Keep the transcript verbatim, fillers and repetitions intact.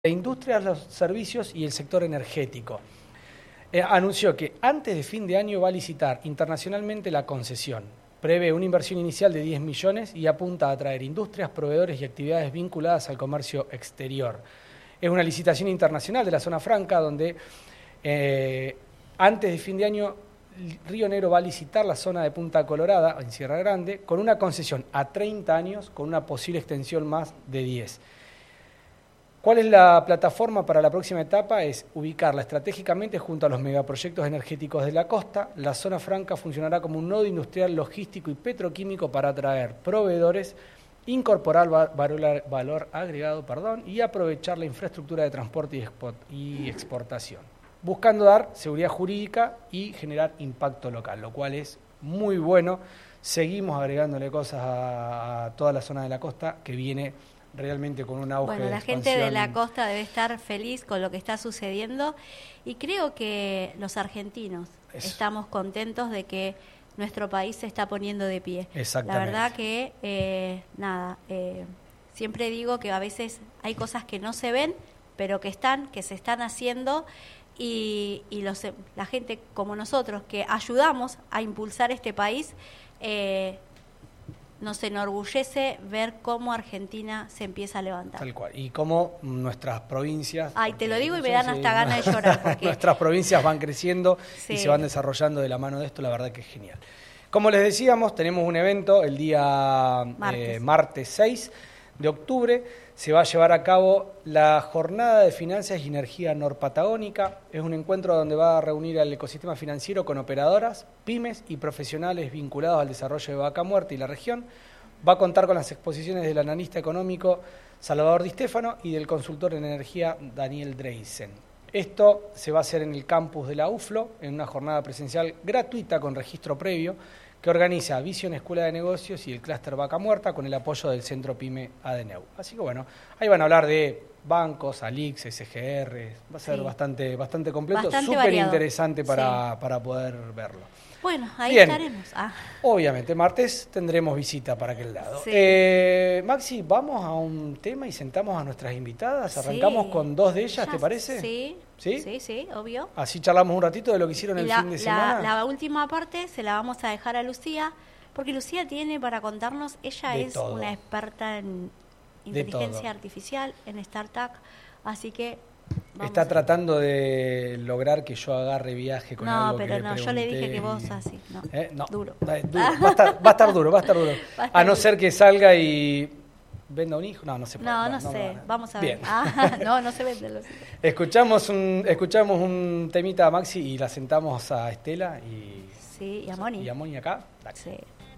de Industrias, los Servicios y el sector energético. Eh, anunció que antes de fin de año va a licitar internacionalmente la concesión. Prevé una inversión inicial de diez millones y apunta a atraer industrias, proveedores y actividades vinculadas al comercio exterior. Es una licitación internacional de la zona franca donde eh, antes de fin de año Río Negro va a licitar la zona de Punta Colorada, en Sierra Grande, con una concesión a treinta años con una posible extensión más de diez. ¿Cuál es la plataforma para la próxima etapa? Es ubicarla estratégicamente junto a los megaproyectos energéticos de la costa. La zona franca funcionará como un nodo industrial, logístico y petroquímico para atraer proveedores, incorporar valor, valor agregado perdón, y aprovechar la infraestructura de transporte y, export, y exportación, buscando dar seguridad jurídica y generar impacto local, lo cual es muy bueno. Seguimos agregándole cosas a, a toda la zona de la costa que viene realmente con un auge. Bueno, la de gente de la costa debe estar feliz con lo que está sucediendo y creo que los argentinos Eso. estamos contentos de que nuestro país se está poniendo de pie. Exactamente. La verdad que, eh, nada, eh, siempre digo que a veces hay cosas que no se ven, pero que están, que se están haciendo y, y los, la gente como nosotros que ayudamos a impulsar este país, eh, nos enorgullece ver cómo Argentina se empieza a levantar. Tal cual. Y cómo nuestras provincias... Ay, te lo digo y me dan hasta ganas de llorar. Porque... nuestras provincias van creciendo sí. y se van desarrollando de la mano de esto, la verdad que es genial. Como les decíamos, tenemos un evento el día martes, eh, martes seis de octubre. Se va a llevar a cabo la Jornada de Finanzas y Energía Norpatagónica. Es un encuentro donde va a reunir al ecosistema financiero con operadoras, pymes y profesionales vinculados al desarrollo de Vaca Muerta y la región. Va a contar con las exposiciones del analista económico Salvador Di Stefano y del consultor en energía Daniel Dreisen. Esto se va a hacer en el campus de la U F L O, en una jornada presencial gratuita con registro previo, que organiza Vision Escuela de Negocios y el Clúster Vaca Muerta con el apoyo del Centro Pyme Adeneu. Así que bueno, ahí van a hablar de bancos, Alix, S G R, va a ser sí. bastante, bastante completo, súper interesante para, sí. para poder verlo. Bueno, ahí Bien. estaremos. Ah. Obviamente, martes tendremos visita para aquel lado. Sí. Eh, Maxi, vamos a un tema y sentamos a nuestras invitadas. Arrancamos sí. con dos de ellas, ya, ¿te parece? Sí. sí, sí, sí, obvio. Así charlamos un ratito de lo que hicieron y el la, fin de la, semana. La última parte se la vamos a dejar a Lucía, porque Lucía tiene para contarnos, ella de es todo. una experta en inteligencia artificial, en startup, así que... Vamos Está tratando de lograr que yo agarre viaje con no, algo pero que no, le yo le dije y... que vos así, no, ¿Eh? no. duro. Va, duro. Va, a estar, va a estar duro, va a estar duro. A, estar a no duro. ser que salga y venda un hijo, no, no se puede. No, no, no sé, no, vamos a ver. Ah, no, no se vende los hijos. Escuchamos un, escuchamos un temita a Maxi y la sentamos a Estela y... Sí, y a Moni. Y a Moni acá. Dale. Sí.